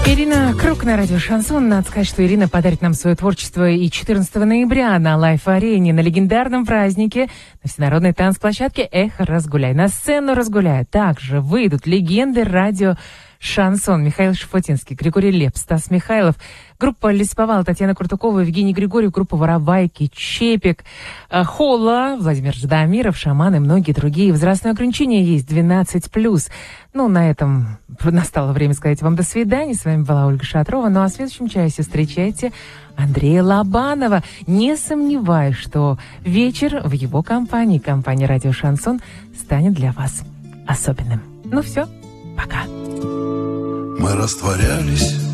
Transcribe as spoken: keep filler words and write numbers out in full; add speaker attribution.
Speaker 1: Ирина Круг на радио «Шансон». Надо сказать, что Ирина подарит нам свое творчество и четырнадцатого ноября на Лайф-арене, на легендарном празднике, на всенародной танцплощадке «Эхо Разгуляй». На сцену «Разгуляй» также выйдут легенды радио «Шансон». Михаил Шафутинский, Григорий Лепс, Стас Михайлов, группа «Лесповал», Татьяна Куртукова, Евгений Григорьев, группа «Воровайки», Чепик, Холла, Владимир Ждамиров, Шаман и многие другие. Возрастное ограничение есть двенадцать плюс. Ну, на этом настало время сказать вам до свидания. С вами была Ольга Шатрова. Ну, а в следующем часе встречайте Андрея Лобанова. Не сомневаюсь, что вечер в его компании, компании «Радио Шансон», станет для вас особенным. Ну все, пока.
Speaker 2: Мы растворялись